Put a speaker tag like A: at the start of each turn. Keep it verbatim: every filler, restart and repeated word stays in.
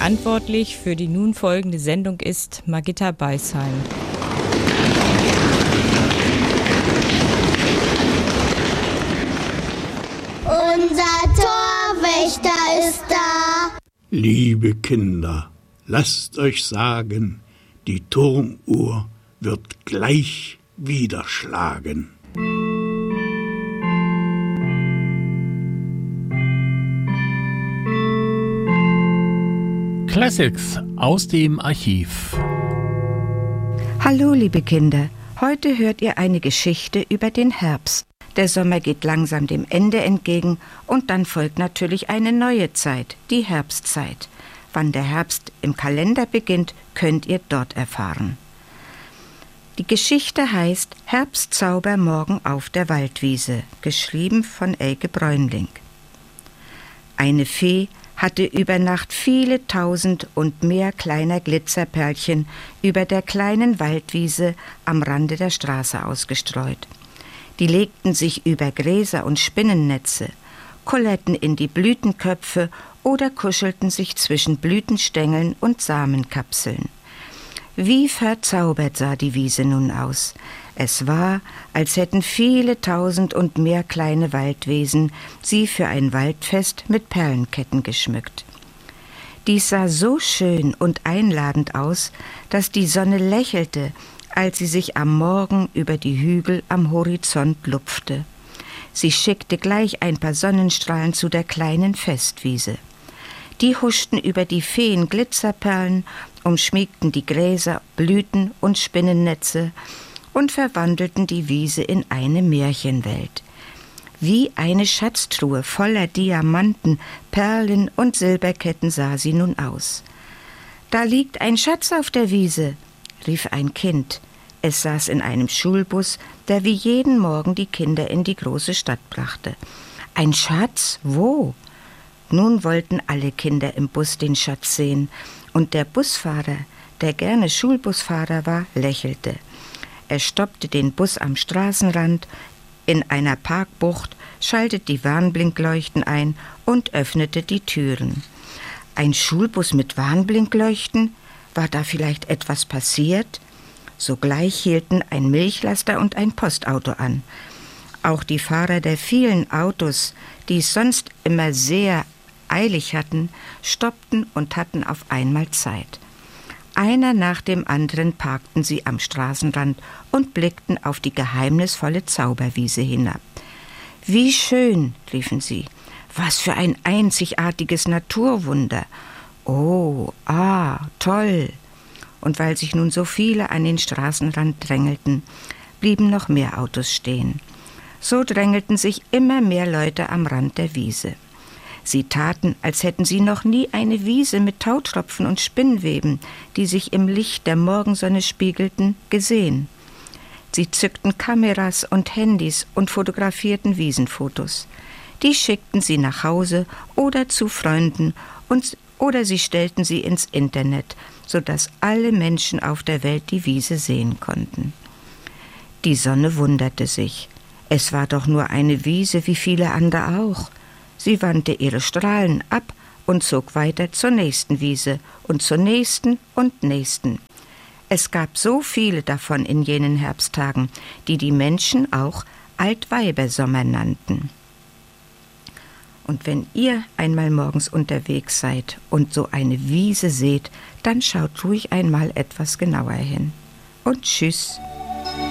A: Verantwortlich für die nun folgende Sendung ist Margitta Beisheim.
B: Unser Torwächter ist da.
C: Liebe Kinder, lasst euch sagen, die Turmuhr wird gleich wieder schlagen.
D: Classics aus dem Archiv.
E: Hallo liebe Kinder, heute hört ihr eine Geschichte über den Herbst. Der Sommer geht langsam dem Ende entgegen und dann folgt natürlich eine neue Zeit, die Herbstzeit. Wann der Herbst im Kalender beginnt, könnt ihr dort erfahren. Die Geschichte heißt Herbstzauber morgen auf der Waldwiese, geschrieben von Elke Bräunling. Eine Fee hatte über Nacht viele tausend und mehr kleiner Glitzerperlchen über der kleinen Waldwiese am Rande der Straße ausgestreut. Die legten sich über Gräser und Spinnennetze, kullerten in die Blütenköpfe oder kuschelten sich zwischen Blütenstängeln und Samenkapseln. Wie verzaubert sah die Wiese nun aus. Es war, als hätten viele tausend und mehr kleine Waldwesen sie für ein Waldfest mit Perlenketten geschmückt. Dies sah so schön und einladend aus, dass die Sonne lächelte, als sie sich am Morgen über die Hügel am Horizont lupfte. Sie schickte gleich ein paar Sonnenstrahlen zu der kleinen Festwiese. Die huschten über die Feen-Glitzerperlen, umschmiegten die Gräser, Blüten und Spinnennetze und verwandelten die Wiese in eine Märchenwelt. Wie eine Schatztruhe voller Diamanten, Perlen und Silberketten sah sie nun aus. »Da liegt ein Schatz auf der Wiese«, rief ein Kind. Es saß in einem Schulbus, der wie jeden Morgen die Kinder in die große Stadt brachte. »Ein Schatz? Wo?« Nun wollten alle Kinder im Bus den Schatz sehen, und der Busfahrer, der gerne Schulbusfahrer war, lächelte. Er stoppte den Bus am Straßenrand in einer Parkbucht, schaltete die Warnblinkleuchten ein und öffnete die Türen. Ein Schulbus mit Warnblinkleuchten? War da vielleicht etwas passiert? Sogleich hielten ein Milchlaster und ein Postauto an. Auch die Fahrer der vielen Autos, die es sonst immer sehr eilig hatten, stoppten und hatten auf einmal Zeit. Einer nach dem anderen parkten sie am Straßenrand und blickten auf die geheimnisvolle Zauberwiese hinab. »Wie schön«, riefen sie, »was für ein einzigartiges Naturwunder! Oh, ah, toll!« Und weil sich nun so viele an den Straßenrand drängelten, blieben noch mehr Autos stehen. So drängelten sich immer mehr Leute am Rand der Wiese. Sie taten, als hätten sie noch nie eine Wiese mit Tautropfen und Spinnweben, die sich im Licht der Morgensonne spiegelten, gesehen. Sie zückten Kameras und Handys und fotografierten Wiesenfotos. Die schickten sie nach Hause oder zu Freunden und, oder sie stellten sie ins Internet, sodass alle Menschen auf der Welt die Wiese sehen konnten. Die Sonne wunderte sich. Es war doch nur eine Wiese wie viele andere auch. Sie wandte ihre Strahlen ab und zog weiter zur nächsten Wiese und zur nächsten und nächsten. Es gab so viele davon in jenen Herbsttagen, die die Menschen auch Altweibersommer nannten. Und wenn ihr einmal morgens unterwegs seid und so eine Wiese seht, dann schaut ruhig einmal etwas genauer hin. Und tschüss.